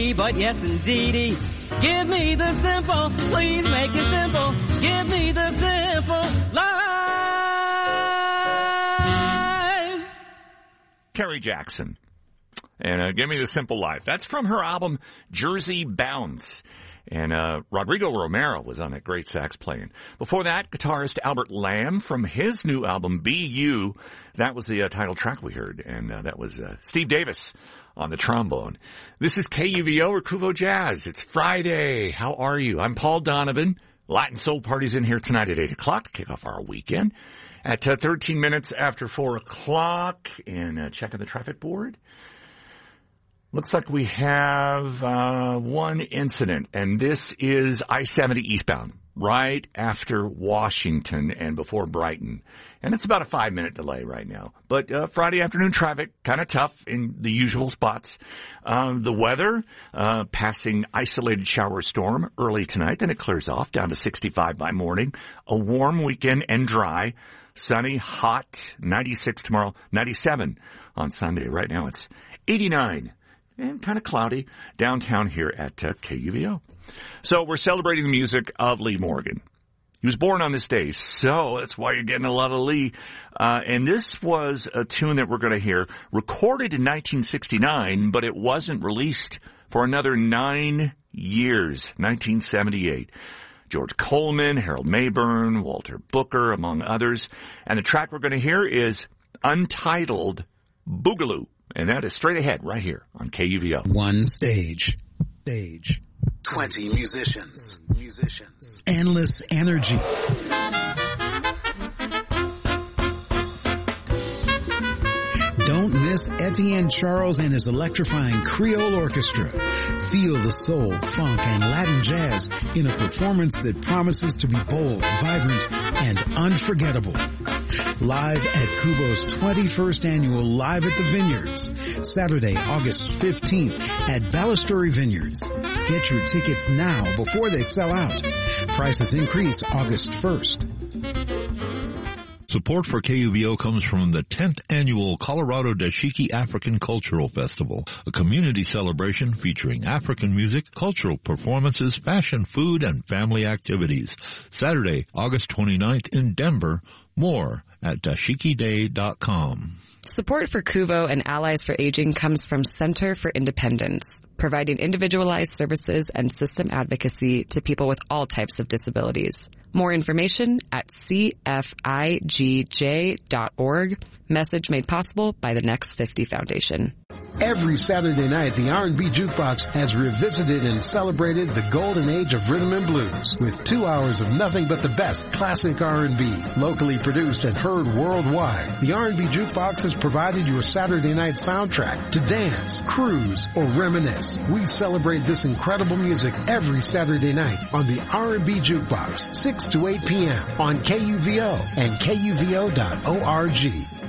greedy, but yes indeedy. Give me the simple, please make it simple. Give me the simple life. Carrie Jackson. And Give Me the Simple Life. That's from her album Jersey Bounce. And Rodrigo Romero was on that great sax playing. Before that, guitarist Albert Lamb from his new album, Be You. That was the title track we heard. And that was Steve Davis on the trombone. This is KUVO or Kuvo Jazz. It's Friday. How are you? I'm Paul Donovan. Latin Soul Party's in here tonight at 8 o'clock to kick off our weekend. At 13 minutes after 4 o'clock. And checking the traffic board. Looks like we have one incident, and this is I-70 eastbound, right after Washington and before Brighton. And it's about a 5-minute delay right now. But Friday afternoon traffic, kind of tough in the usual spots. The weather, passing isolated shower storm early tonight, then it clears off down to 65 by morning. A warm weekend and dry, sunny, hot, 96 tomorrow, 97 on Sunday. Right now it's 89. And kind of cloudy downtown here at KUVO. So we're celebrating the music of Lee Morgan. He was born on this day, so that's why you're getting a lot of Lee. And this was a tune that we're going to hear, recorded in 1969, but it wasn't released for another 9 years, 1978. George Coleman, Harold Mayburn, Walter Booker, among others. And the track we're going to hear is Untitled Boogaloo. And that is straight ahead right here on KUVO. One stage. 20 musicians. Endless energy. Don't miss Etienne Charles and his electrifying Creole Orchestra. Feel the soul, funk, and Latin jazz in a performance that promises to be bold, vibrant, and unforgettable. Live at Kubo's 21st annual Live at the Vineyards, Saturday, August 15th at Balustrade Vineyards. Get your tickets now before they sell out. Prices increase August 1st. Support for KUVO comes from the 10th Annual Colorado Dashiki African Cultural Festival, a community celebration featuring African music, cultural performances, fashion, food, and family activities. Saturday, August 29th in Denver. More at dashikiday.com. Support for Kuvo and Allies for Aging comes from Center for Independence, providing individualized services and system advocacy to people with all types of disabilities. More information at cfijj.org. Message made possible by the Next 50 Foundation. Every Saturday night, the R&B Jukebox has revisited and celebrated the golden age of rhythm and blues with 2 hours of nothing but the best classic R&B, locally produced and heard worldwide. The R&B Jukebox has provided your Saturday night soundtrack to dance, cruise, or reminisce. We celebrate this incredible music every Saturday night on the R&B Jukebox, 6 to 8 p.m. on KUVO and KUVO.org.